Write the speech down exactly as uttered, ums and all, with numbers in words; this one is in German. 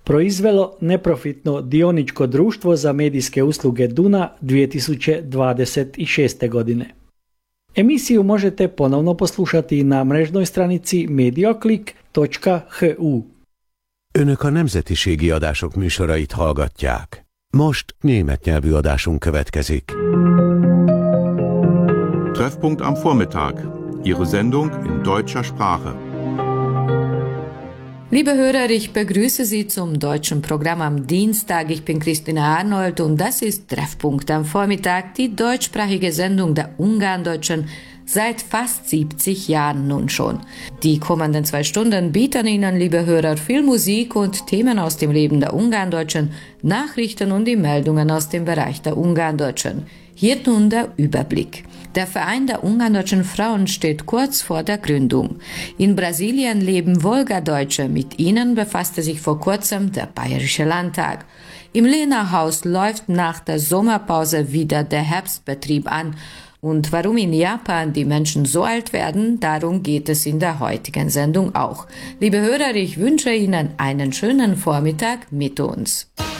proizvelo neprofitno dioničko društvo za medijske usluge Duna dvije tisuće dvadeset šeste. godine. Emisiju možete ponovno poslušati na mrežnoj stranici medioclick pont h u. Önök a nemzetiségi adások műsorait hallgatják. Most német nyelvű adásunk következik. Treffpunkt am Vormittag. Ihre Sendung in deutscher Sprache. Liebe Hörer, ich begrüße Sie zum deutschen Programm am Dienstag. Ich bin Christina Arnold und das ist Treffpunkt am Vormittag, die deutschsprachige Sendung der Ungarndeutschen seit fast siebzig Jahren nun schon. Die kommenden zwei Stunden bieten Ihnen, liebe Hörer, viel Musik und Themen aus dem Leben der Ungarndeutschen, Nachrichten und die Meldungen aus dem Bereich der Ungarndeutschen. Hier nun der Überblick. Der Verein der ungarndeutschen Frauen steht kurz vor der Gründung. In Brasilien leben Wolgadeutsche. Mit ihnen befasste sich vor kurzem der Bayerische Landtag. Im Lehnerhaus läuft nach der Sommerpause wieder der Herbstbetrieb an. Und warum in Japan die Menschen so alt werden, darum geht es in der heutigen Sendung auch. Liebe Hörer, ich wünsche Ihnen einen schönen Vormittag mit uns.